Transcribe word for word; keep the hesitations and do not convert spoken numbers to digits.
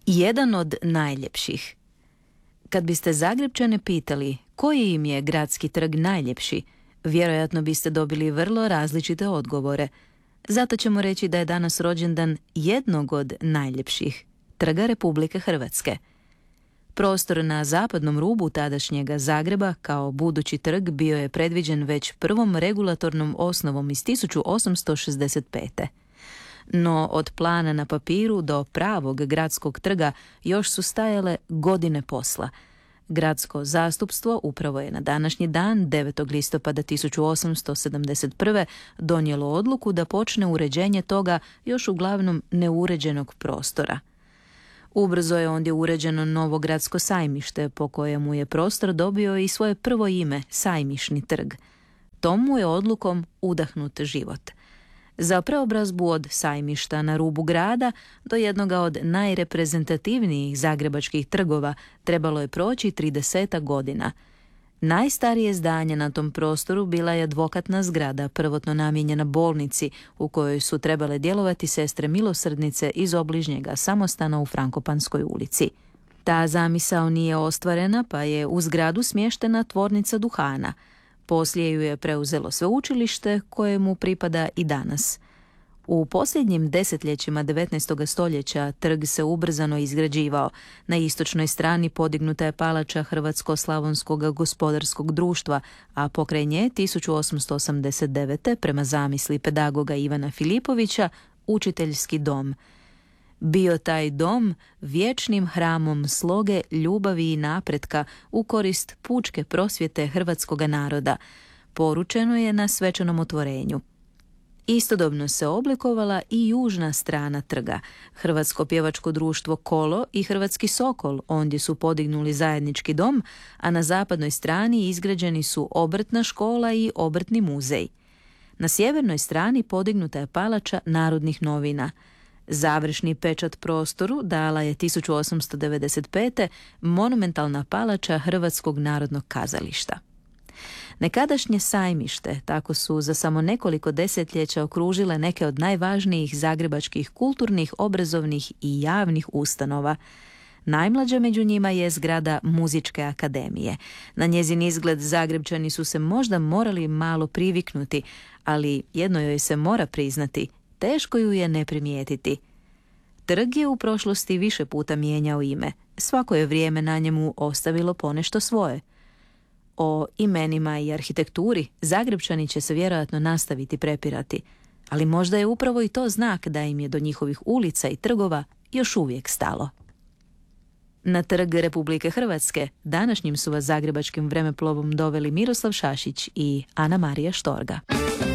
Jedan od najljepših. Kad biste Zagrepčane pitali koji im je gradski trg najljepši, vjerojatno biste dobili vrlo različite odgovore. Zato ćemo reći da je danas rođendan jednog od najljepših, Trga Republike Hrvatske. Prostor na zapadnom rubu tadašnjega Zagreba kao budući trg bio je predviđen već prvom regulatornom osnovom iz tisuću osamsto šezdeset pete. No od plana na papiru do pravog gradskog trga još su stajale godine posla. Gradsko zastupstvo upravo je na današnji dan, devetog listopada tisuću osamsto sedamdeset prve. donijelo odluku da počne uređenje toga još uglavnom neuređenog prostora. Ubrzo je ondje uređeno novo gradsko sajmište, po kojemu je prostor dobio i svoje prvo ime, Sajmišni trg. Tomu je odlukom udahnut život. Za preobrazbu od sajmišta na rubu grada do jednoga od najreprezentativnijih zagrebačkih trgova trebalo je proći trideset godina. Najstarije zdanje na tom prostoru bila je advokatna zgrada, prvotno namijenjena bolnici, u kojoj su trebale djelovati sestre milosrdnice iz obližnjega samostana u Frankopanskoj ulici. Ta zamisao nije ostvarena, pa je u zgradu smještena tvornica duhana. Poslije ju je preuzelo sveučilište, kojemu pripada i danas. U posljednjim desetljećima devetnaestog stoljeća trg se ubrzano izgrađivao. Na istočnoj strani podignuta je palača Hrvatsko-slavonskog gospodarskog društva, a pokraj nje tisuću osamsto osamdeset devete. prema zamisli pedagoga Ivana Filipovića, učiteljski dom. Bio taj dom vječnim hramom sloge, ljubavi i napretka u korist pučke prosvjete hrvatskoga naroda, poručeno je na svečanom otvorenju. Istodobno se oblikovala i južna strana trga. Hrvatsko pjevačko društvo Kolo i Hrvatski Sokol ondje su podignuli zajednički dom, a na zapadnoj strani izgrađeni su obrtna škola i obrtni muzej. Na sjevernoj strani podignuta je palača Narodnih novina. Završni pečat prostoru dala je tisuću osamsto devedeset pete. monumentalna palača Hrvatskog narodnog kazališta. Nekadašnje sajmište tako su za samo nekoliko desetljeća okružile neke od najvažnijih zagrebačkih kulturnih, obrazovnih i javnih ustanova. Najmlađa među njima je zgrada Muzičke akademije. Na njezin izgled Zagrepčani su se možda morali malo priviknuti, ali jedno joj se mora priznati, teško ju je ne primijetiti. Trg je u prošlosti više puta mijenjao ime. Svako je vrijeme na njemu ostavilo ponešto svoje. O imenima i arhitekturi Zagrepčani će se vjerojatno nastaviti prepirati, ali možda je upravo i to znak da im je do njihovih ulica i trgova još uvijek stalo. Na Trg Republike Hrvatske današnjim su vas zagrebačkim vremeplovom doveli Miroslav Šašić i Ana Marija Štorga.